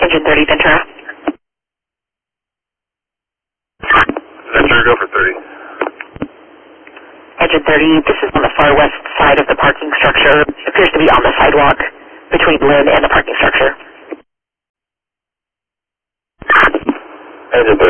Engine 30, Ventura. Ventura, go for 30. Engine 30, this is on the far west side of the parking structure. It appears to be on the sidewalk between Lynn and the parking structure. Engine 30,